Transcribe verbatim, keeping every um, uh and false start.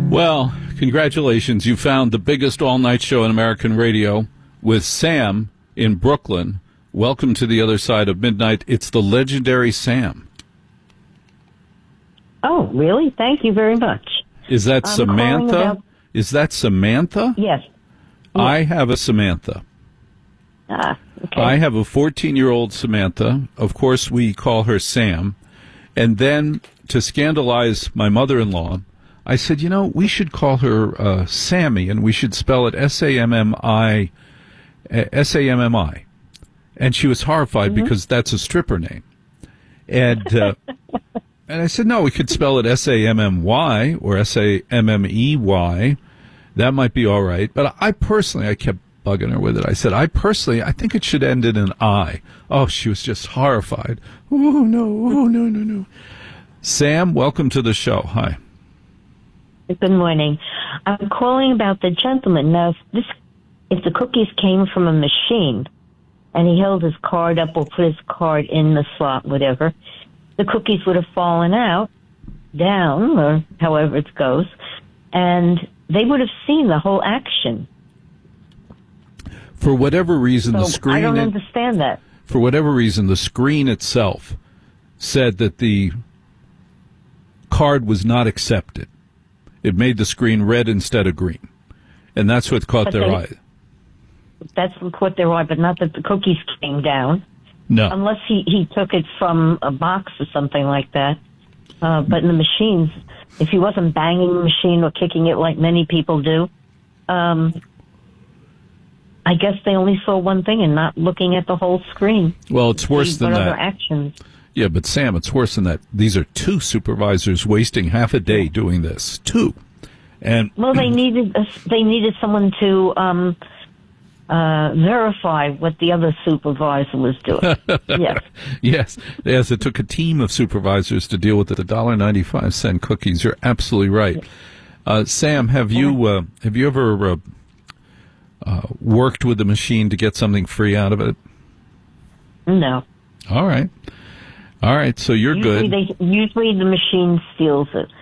Well, congratulations. You found the biggest all-night show in American radio with Sam in Brooklyn. Welcome to the other side of midnight. It's the legendary Sam. Oh, really? Thank you very much. Is that I'm Samantha? about... Is that Samantha? Yes. I have a Samantha. Ah, okay. I have a fourteen-year-old Samantha. Of course, we call her Sam. And then, to scandalize my mother-in-law, I said, you know, we should call her uh, Sammy, and we should spell it S A M M I, S A M M I. And she was horrified mm-hmm. because that's a stripper name. And uh, and I said, no, we could spell it S A M M Y or S A M M E Y. That might be all right. But I personally, I kept bugging her with it. I said, I personally, I think it should end in an I. Oh, she was just horrified. Oh, no, oh, no, no, no. Sam, welcome to the show. Hi. Good morning. I'm calling about the gentleman. Now, if, this, if the cookies came from a machine and he held his card up or put his card in the slot, whatever, the cookies would have fallen out, down, or however it goes, and they would have seen the whole action. For whatever reason, so the screen... I don't it, understand that. For whatever reason, the screen itself said that the card was not accepted. It made the screen red instead of green. And that's what caught but their they, eye. That's what caught their eye, but not that the cookies came down. No. Unless he, he took it from a box or something like that. Uh, but in the machines, if he wasn't banging the machine or kicking it like many people do, um, I guess they only saw one thing and not looking at the whole screen. Well, it's worse than what that. Other actions. Yeah, but Sam, it's worse than that. These are two supervisors wasting half a day doing this. Two. And well, they needed a, they needed someone to um, uh, verify what the other supervisor was doing. Yes. Yes. Yes, it took a team of supervisors to deal with the one dollar and ninety-five cent cookies. You're absolutely right. Uh, Sam, have you uh, have you ever uh, uh, worked with the machine to get something free out of it? No. All right. All right, so you're usually good. They, usually the machine steals it.